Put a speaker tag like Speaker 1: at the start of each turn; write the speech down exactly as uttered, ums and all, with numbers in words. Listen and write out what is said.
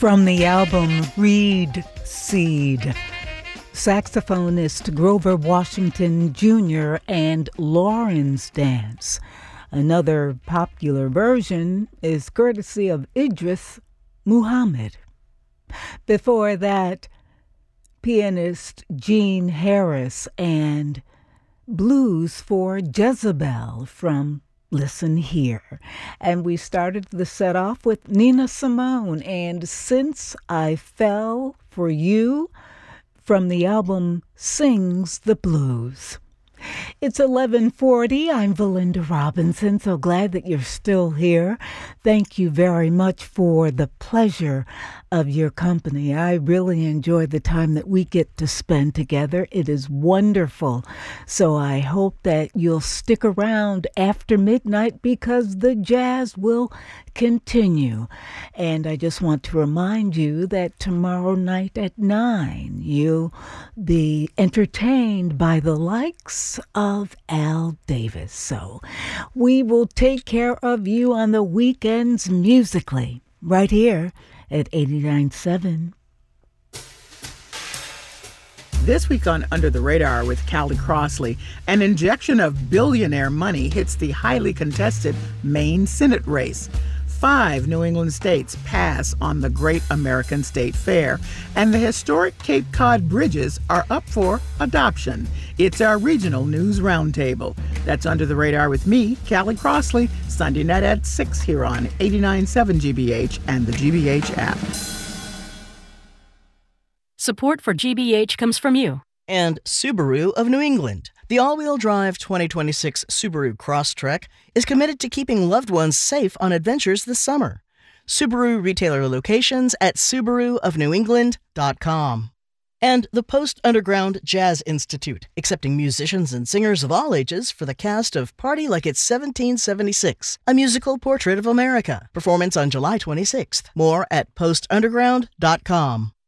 Speaker 1: From the album Reed Seed, saxophonist Grover Washington Junior and Lauren's Dance. Another popular version is courtesy of Idris Muhammad. Before that, pianist Gene Harris and Blues for Jezebel from Listen Here. And we started the set off with Nina Simone and Since I Fell for You from the album Sings the Blues. It's eleven forty. I'm Valinda Robinson. So glad that you're still here. Thank you very much for the pleasure of your company. I really enjoy the time that we get to spend together. It is wonderful. So I hope that you'll stick around after midnight because the jazz will continue. And I just want to remind you that tomorrow night at nine, you'll be entertained by the likes of Al Davis. So we will take care of you on the weekends musically right here at eighty-nine point seven.
Speaker 2: This week on Under the Radar with Callie Crossley, an injection of billionaire money hits the highly contested Maine Senate race. Five New England states pass on the Great American State Fair, and the historic Cape Cod bridges are up for adoption. It's our regional news roundtable. That's Under the Radar with me, Callie Crossley, Sunday night at six here on eighty-nine point seven G B H and the G B H app.
Speaker 3: Support for G B H comes from you.
Speaker 4: And Subaru of New England. The all-wheel drive twenty twenty-six Subaru Crosstrek is committed to keeping loved ones safe on adventures this summer. Subaru retailer locations at subaru of new england dot com. And the Post Underground Jazz Institute, accepting musicians and singers of all ages for the cast of Party Like It's seventeen seventy-six, a musical portrait of America. Performance on July twenty-sixth. More at post underground dot com.